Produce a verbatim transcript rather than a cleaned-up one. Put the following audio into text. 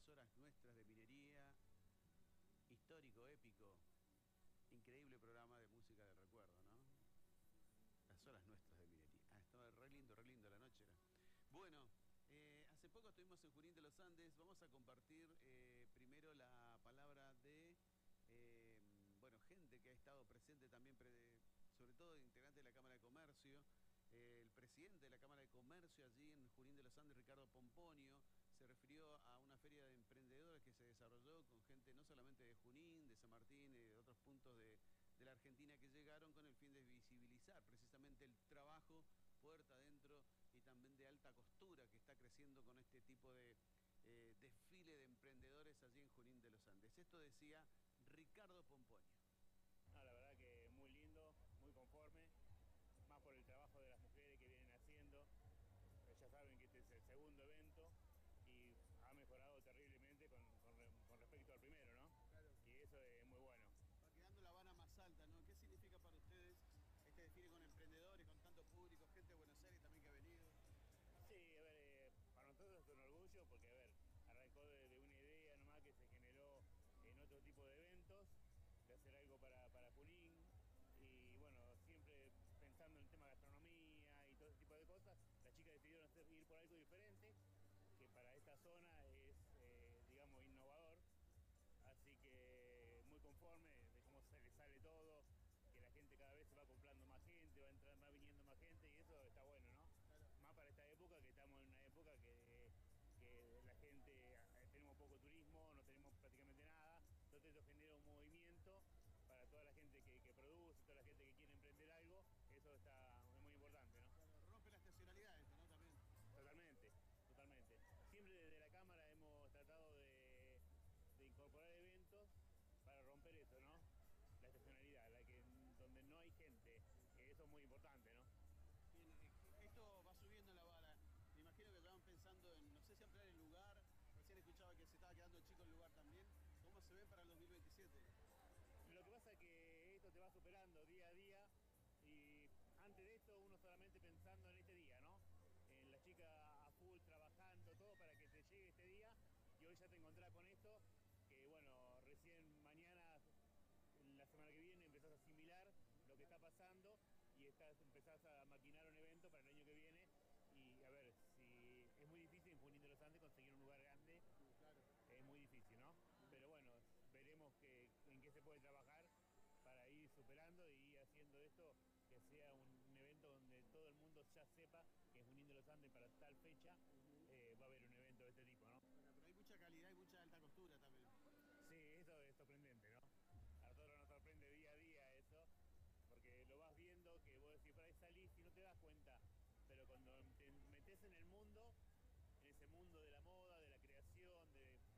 horas nuestras de minería, histórico, épico, increíble programa de música del recuerdo, ¿no? Las horas nuestras de minería. Ah, estaba re lindo, re lindo la noche era. Bueno, eh, hace poco estuvimos en Junín de los Andes. Vamos a compartir eh, primero la palabra de, eh, bueno, gente que ha estado presente también, pre sobre todo integrante de la Cámara de Comercio. Eh, el presidente de la Cámara de Comercio allí en Junín de los Andes, Ricardo Pomponio, se refirió a una feria de emprendedores que se desarrolló con gente no solamente de Junín, de San Martín y de otros puntos de, de la Argentina que llegaron con el fin de visibilizar precisamente el trabajo puerta adentro y también de alta costura que está creciendo con este tipo de eh, desfile de emprendedores allí en Junín de los Andes. Esto decía Ricardo Pomponio. No, la verdad que muy lindo, muy conforme, más por el trabajo de las mujeres que vienen haciendo. Ya saben que este es el segundo evento y ha mejorado terriblemente con, con, con respecto al primero, ¿no? Claro. Y eso es muy bueno. Va quedando la vara más alta, ¿no? ¿Qué significa para ustedes este desfile con emprendedores, con tanto público, gente de Buenos Aires también que ha venido? Sí, a ver, eh, para nosotros es un orgullo porque, a ver, arrancó de, de una idea nomás que se generó en otro tipo de eventos, de hacer algo para, para Junín, y bueno, siempre pensando en el tema de gastronomía y todo ese tipo de cosas, las chicas decidieron hacer, ir por algo diferente, que para esta zona es, eh, digamos, innovador, así que muy conforme de cómo se le sale todo, que la gente cada vez se va comprando más gente, va a entrar, va viniendo más gente y eso está bueno, ¿no? Claro. Más para esta época, que estamos en una época que, que la gente, tenemos poco turismo, no tenemos prácticamente nada, entonces eso genera un movimiento para toda la gente que, que produce, toda la gente que quiere emprender algo, eso está es muy importante, ¿no? Claro, rompe la estacionalidad esto, ¿no? También. Totalmente, totalmente. Siempre desde la Cámara hemos tratado de, de incorporar eventos para romper eso, ¿no? La estacionalidad, la que donde no hay gente, que eso es muy importante, ¿no? Bien, eh, esto va subiendo la vara. Me imagino que ya van pensando en, no sé si ampliar el lugar. Recién escuchaba que se estaba quedando chico el lugar también. ¿Cómo se ve para el dos mil veintisiete? Lo que pasa es que esto te va superando día a día y antes de esto uno solamente pensando en este día, ¿no? En la chica a full trabajando, todo para que te llegue este día y hoy ya te encontrás con esto, que bueno, recién mañana, la semana que viene empezás a asimilar lo que está pasando y estás, empezás a maquinar un evento para el año que viene. Y a ver, si es muy difícil en Junín de los Andes conseguir un lugar grande, Claro. es muy difícil, ¿no? Pero bueno, veremos que, en qué se puede trabajar para ir superando y ir haciendo esto que sea un, un evento donde todo el mundo ya sepa que en Junín de los Andes para tal fecha eh, va a haber un evento de este tipo, ¿no? Bueno, pero hay mucha calidad y mucha alta costura también. Sí, eso es sorprendente, ¿no? A nosotros nos sorprende día a día eso, porque lo vas viendo que vos decís, por ahí salís y no te das cuenta, pero cuando te metes en el mundo